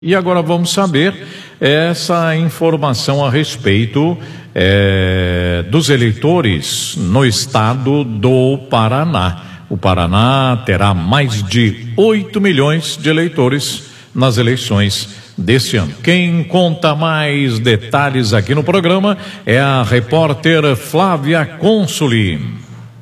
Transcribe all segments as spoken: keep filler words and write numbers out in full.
E agora vamos saber essa informação a respeito é, dos eleitores no estado do Paraná. O Paraná terá mais de oito milhões de eleitores nas eleições deste ano. Quem conta mais detalhes aqui no programa é a repórter Flávia Consoli.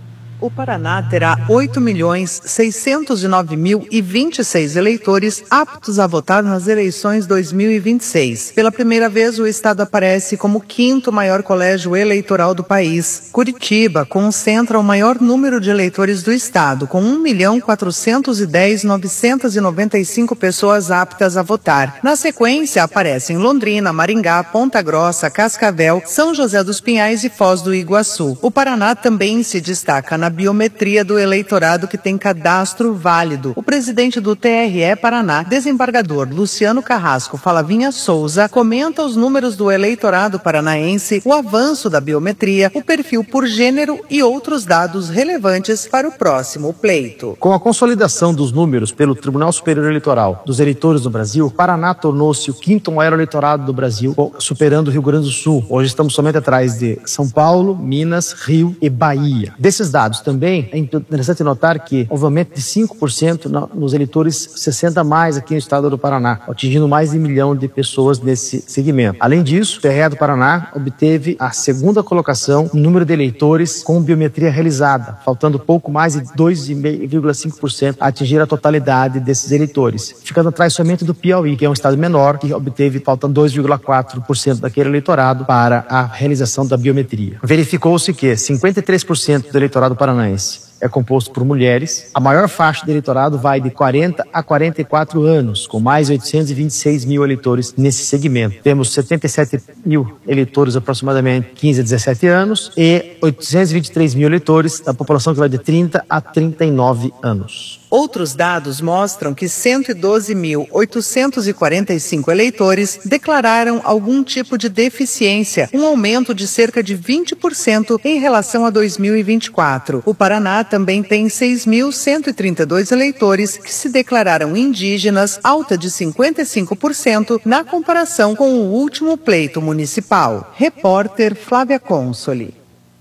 O Paraná terá oito milhões seiscentos e nove mil e vinte e seis eleitores aptos a votar nas eleições dois mil e vinte e seis. Pela primeira vez, o estado aparece como o quinto maior colégio eleitoral do país. Curitiba concentra o maior número de eleitores do estado, com um milhão quatrocentos e dez mil novecentos e noventa e cinco pessoas aptas a votar. Na sequência, aparecem Londrina, Maringá, Ponta Grossa, Cascavel, São José dos Pinhais e Foz do Iguaçu. O Paraná também se destaca na biometria do eleitorado que tem cadastro válido. O presidente do T R E Paraná, desembargador Luciano Carrasco Falavinha Souza, comenta os números do eleitorado paranaense, o avanço da biometria, o perfil por gênero e outros dados relevantes para o próximo pleito. Com a consolidação dos números pelo Tribunal Superior Eleitoral dos eleitores do Brasil, o Paraná tornou-se o quinto maior eleitorado do Brasil, superando o Rio Grande do Sul. Hoje estamos somente atrás de São Paulo, Minas, Rio e Bahia. Desses dados também é interessante notar que houve um aumento de cinco por cento nos eleitores sessenta mais aqui no estado do Paraná, atingindo mais de um milhão de pessoas nesse segmento. Além disso, o T R E do Paraná obteve a segunda colocação no número de eleitores com biometria realizada, faltando pouco mais de dois vírgula cinco por cento a atingir a totalidade desses eleitores, ficando atrás somente do Piauí, que é um estado menor, que obteve faltando dois vírgula quatro por cento daquele eleitorado para a realização da biometria. Verificou-se que cinquenta e três por cento do eleitorado paranaense é composto por mulheres. A maior faixa do eleitorado vai de quarenta a quarenta e quatro anos, com mais de oitocentos e vinte e seis mil eleitores nesse segmento. Temos setenta e sete mil eleitores, aproximadamente quinze a dezessete anos, e oitocentos e vinte e três mil eleitores da população que vai de trinta a trinta e nove anos. Outros dados mostram que cento e doze mil oitocentos e quarenta e cinco eleitores declararam algum tipo de deficiência, um aumento de cerca de vinte por cento em relação a dois mil e vinte e quatro. O Paraná também tem seis mil cento e trinta e dois eleitores que se declararam indígenas, alta de cinquenta e cinco por cento na comparação com o último pleito municipal. Repórter Flávia Consoli.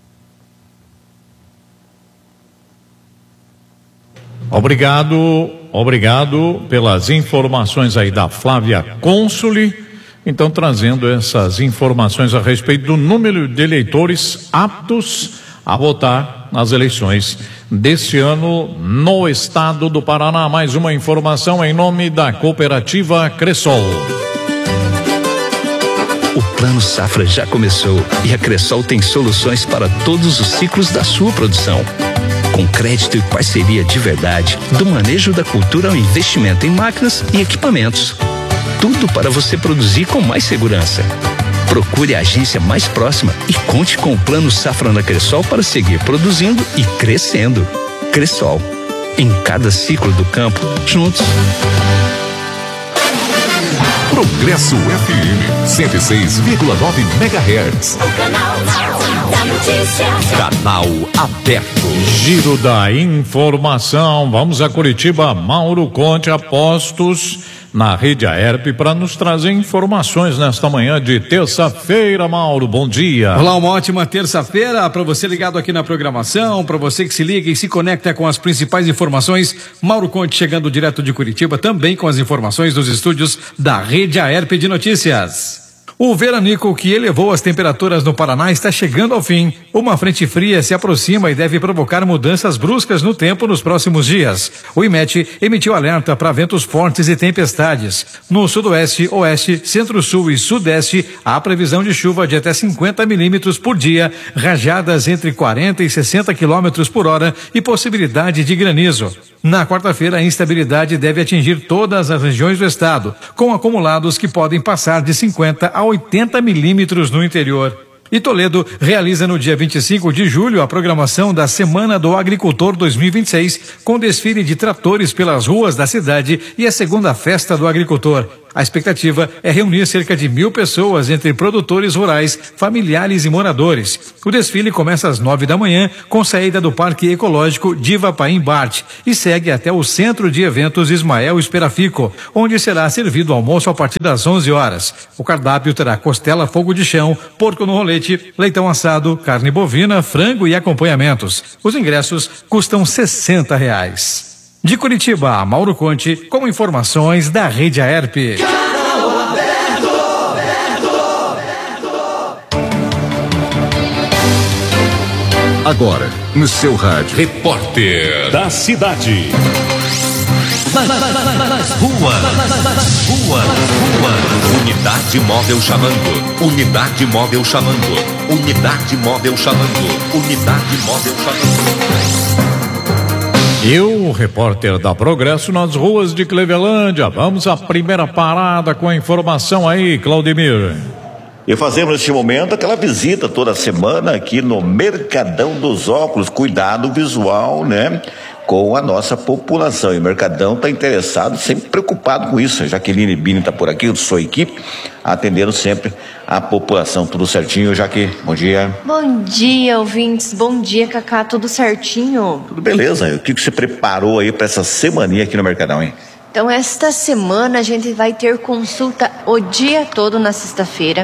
Obrigado, obrigado pelas informações aí da Flávia Consoli. Então, trazendo essas informações a respeito do número de eleitores aptos a votar nas eleições deste ano no estado do Paraná. Mais uma informação em nome da cooperativa Cressol. O Plano Safra já começou e a Cressol tem soluções para todos os ciclos da sua produção. Com crédito e parceria de verdade, do manejo da cultura ao investimento em máquinas e equipamentos. Tudo para você produzir com mais segurança. Procure a agência mais próxima e conte com o Plano Safra da Cressol para seguir produzindo e crescendo. Cressol, em cada ciclo do campo, juntos. Progresso F M, cento e seis vírgula nove megahertz. O canal da notícia. Canal aberto. Giro da informação. Vamos a Curitiba. Mauro Conte Apostos na Rede Aerp para nos trazer informações nesta manhã de terça-feira. Mauro, bom dia. Olá, uma ótima terça-feira para você ligado aqui na programação, para você que se liga e se conecta com as principais informações. Mauro Conte chegando direto de Curitiba, também com as informações dos estúdios da Rede Aerp de Notícias. O veranico que elevou as temperaturas no Paraná está chegando ao fim. Uma frente fria se aproxima e deve provocar mudanças bruscas no tempo nos próximos dias. O IMET emitiu alerta para ventos fortes e tempestades. No sudoeste, oeste, centro-sul e sudeste, há previsão de chuva de até cinquenta milímetros por dia, rajadas entre quarenta e sessenta quilômetros por hora e possibilidade de granizo. Na quarta-feira, a instabilidade deve atingir todas as regiões do estado, com acumulados que podem passar de cinquenta a oitenta milímetros no interior. E Toledo realiza no dia vinte e cinco de julho a programação da Semana do Agricultor dois mil e vinte e seis, com desfile de tratores pelas ruas da cidade e a segunda festa do agricultor. A expectativa é reunir cerca de mil pessoas entre produtores rurais, familiares e moradores. O desfile começa às nove da manhã com saída do Parque Ecológico Diva Paim Bart e segue até o Centro de Eventos Ismael Esperafico, onde será servido o almoço a partir das onze horas. O cardápio terá costela fogo de chão, porco no rolete, leitão assado, carne bovina, frango e acompanhamentos. Os ingressos custam sessenta reais. De Curitiba, Mauro Conte, com informações da Rede Aerp. Agora, no seu rádio. Repórter da cidade. Nas, nas, nas, nas ruas, nas ruas, ruas. Unidade móvel chamando. Unidade móvel chamando. Unidade móvel chamando. Unidade móvel chamando. E o repórter da Progresso nas ruas de Clevelândia. Vamos à primeira parada com a informação aí, Claudemir. E fazemos neste momento aquela visita toda semana aqui no Mercadão dos Óculos, cuidado visual, né? Com a nossa população. E o Mercadão está interessado, sempre preocupado com isso. A Jaqueline Bini está por aqui, sua equipe, atendendo sempre a população. Tudo certinho, Jaque? Bom dia. Bom dia, ouvintes. Bom dia, Cacá. Tudo certinho? Tudo beleza. O que que você preparou aí para essa semaninha aqui no Mercadão, hein? Então, esta semana a gente vai ter consulta o dia todo na sexta-feira.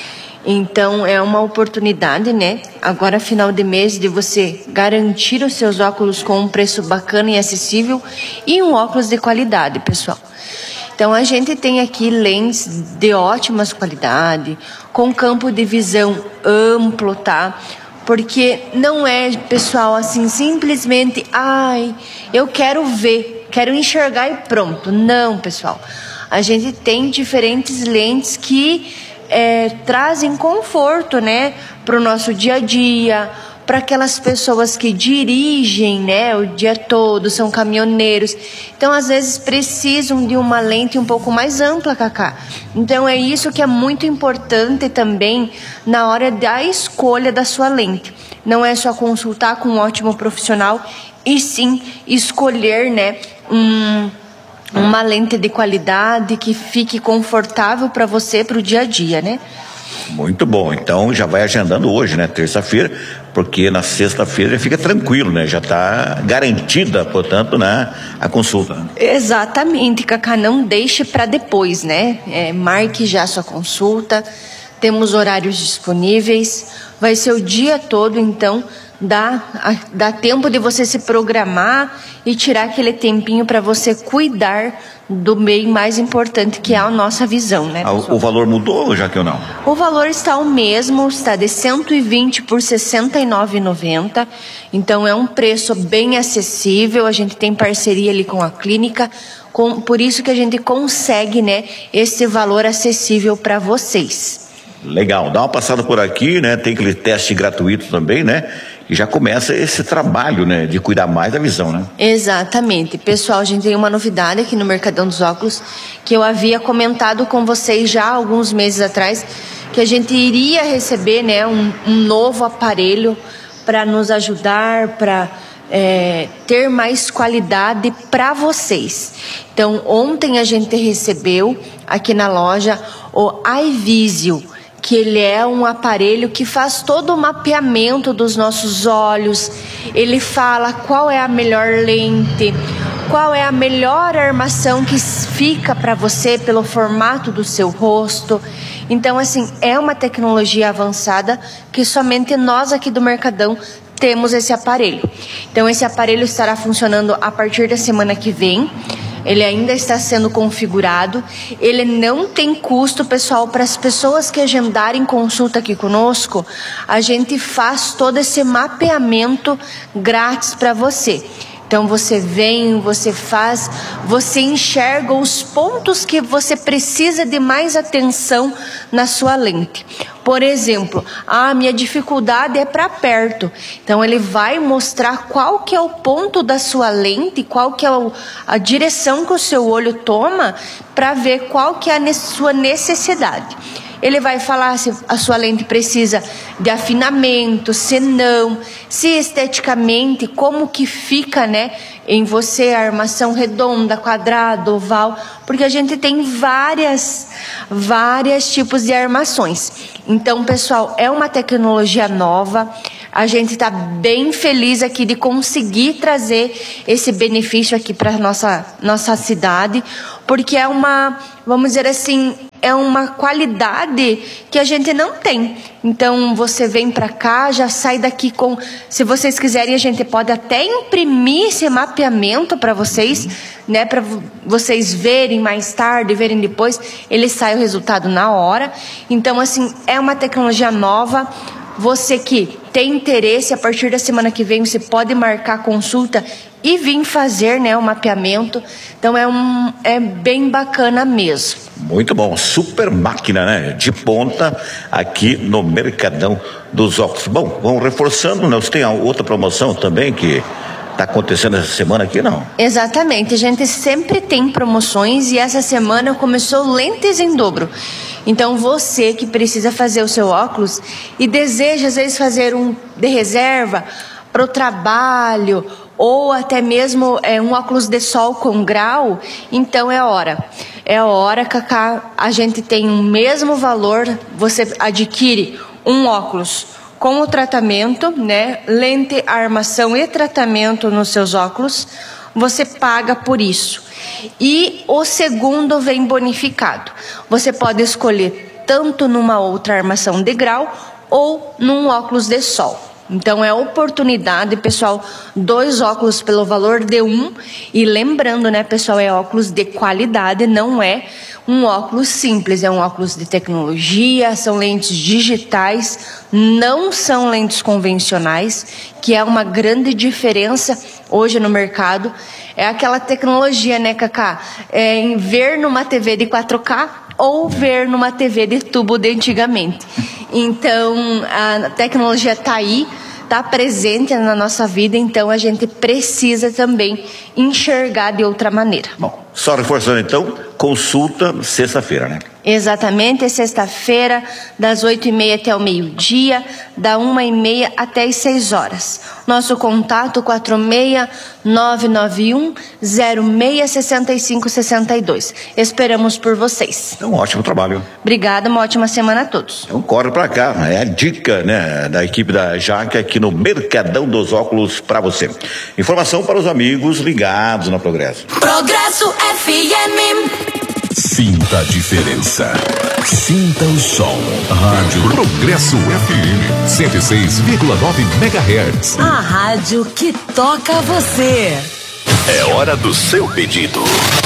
Então, é uma oportunidade, né? Agora, final de mês, de você garantir os seus óculos com um preço bacana e acessível e um óculos de qualidade, pessoal. Então, a gente tem aqui lentes de ótimas qualidade, com campo de visão amplo, tá? Porque não é, pessoal, assim, simplesmente, ai, eu quero ver, quero enxergar e pronto. Não, pessoal. A gente tem diferentes lentes que é, trazem conforto, né, para o nosso dia a dia, para aquelas pessoas que dirigem, né, o dia todo, são caminhoneiros. Então, às vezes, precisam de uma lente um pouco mais ampla, Cacá. Então, é isso que é muito importante também na hora da escolha da sua lente. Não é só consultar com um ótimo profissional, e sim escolher, né, um... uma lente de qualidade que fique confortável para você, para o dia a dia, né? Muito bom. Então já vai agendando hoje, né? Terça-feira, porque na sexta-feira fica tranquilo, né? Já está garantida, portanto, né, a consulta. Exatamente, Cacá. Não deixe para depois, né? É, marque já a sua consulta. Temos horários disponíveis. Vai ser o dia todo, então dá, dá tempo de você se programar e tirar aquele tempinho para você cuidar do bem mais importante, que é a nossa visão, né? Ah, o valor mudou, já que eu não? O valor está o mesmo, está de cento e vinte por sessenta e nove reais e noventa centavos. Então é um preço bem acessível. A gente tem parceria ali com a clínica, com, por isso que a gente consegue, né, esse valor acessível para vocês. Legal, dá uma passada por aqui, né? Tem aquele teste gratuito também, né? E já começa esse trabalho, né, de cuidar mais da visão, né? Exatamente. Pessoal, a gente tem uma novidade aqui no Mercadão dos Óculos, que eu havia comentado com vocês já há alguns meses atrás, que a gente iria receber, né, um, um novo aparelho para nos ajudar, para é, ter mais qualidade para vocês. Então, ontem a gente recebeu aqui na loja o iVisio, que ele é um aparelho que faz todo o mapeamento dos nossos olhos. Ele fala qual é a melhor lente, qual é a melhor armação que fica para você pelo formato do seu rosto. Então, assim, é uma tecnologia avançada que somente nós aqui do Mercadão temos esse aparelho. Então, esse aparelho estará funcionando a partir da semana que vem. Ele ainda está sendo configurado. Ele não tem custo, pessoal. Para as pessoas que agendarem consulta aqui conosco, a gente faz todo esse mapeamento grátis para você. Então você vem, você faz, você enxerga os pontos que você precisa de mais atenção na sua lente. Por exemplo, a minha dificuldade é para perto. Então ele vai mostrar qual que é o ponto da sua lente, qual que é a direção que o seu olho toma, para ver qual que é a sua necessidade. Ele vai falar se a sua lente precisa de afinamento, se não, se esteticamente, como que fica, né, em você a armação redonda, quadrada, oval, porque a gente tem várias, várias tipos de armações. Então, pessoal, é uma tecnologia nova. A gente está bem feliz aqui de conseguir trazer esse benefício aqui para nossa nossa cidade, porque é uma, vamos dizer assim, é uma qualidade que a gente não tem. Então você vem para cá, já sai daqui com, se vocês quiserem, a gente pode até imprimir esse mapeamento para vocês, né, para vocês verem mais tarde, verem depois, ele sai o resultado na hora. Então assim, é uma tecnologia nova. Você que tem interesse, a partir da semana que vem você pode marcar a consulta e vir fazer, né, o mapeamento. Então é, um, é bem bacana mesmo. Muito bom, super máquina, né? De ponta aqui no Mercadão dos Óculos. Bom, vamos reforçando, né? Você tem outra promoção também que está acontecendo essa semana aqui, não? Exatamente, a gente sempre tem promoções e essa semana começou lentes em dobro. Então você que precisa fazer o seu óculos e deseja às vezes fazer um de reserva para o trabalho ou até mesmo é, um óculos de sol com grau, então é a hora. É a hora, Cacá, a gente tem o mesmo valor, você adquire um óculos com o tratamento, né, lente, armação e tratamento nos seus óculos, você paga por isso. E o segundo vem bonificado. Você pode escolher tanto numa outra armação de grau ou num óculos de sol. Então é oportunidade, pessoal, dois óculos pelo valor de um. E lembrando, né, pessoal, é óculos de qualidade, não é um óculos simples, é um óculos de tecnologia, são lentes digitais, não são lentes convencionais, que é uma grande diferença hoje no mercado. É aquela tecnologia, né, Cacá? É em ver numa T V de quatro K ou ver numa T V de tubo de antigamente. Então, a tecnologia está aí, está presente na nossa vida, então a gente precisa também enxergar de outra maneira. Bom, só reforçando então, consulta sexta-feira, né? Exatamente, é sexta-feira, das oito e meia até o meio-dia, da uma e meia até as seis horas. Nosso contato quatro seis nove nove um zero seis seis cinco seis dois. Esperamos por vocês. É um ótimo trabalho. Obrigada, uma ótima semana a todos. Então corre pra cá, é a dica, né, da equipe da Jaque aqui no Mercadão dos Óculos pra você. Informação para os amigos ligados na Progresso. Progresso F M. Sinta a diferença. Sinta o som. Rádio Progresso F M cento e seis vírgula nove megahertz. A rádio que toca você. É hora do seu pedido.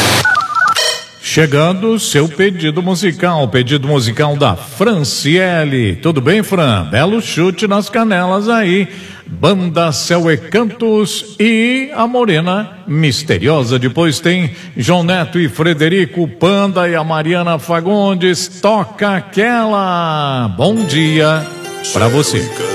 Chegando o seu pedido musical, pedido musical da Franciele. Tudo bem, Fran? Belo chute nas canelas aí. Banda Céu e Cantos e a Morena Misteriosa. Depois tem João Neto e Frederico Panda e a Mariana Fagundes. Toca aquela. Bom dia pra você.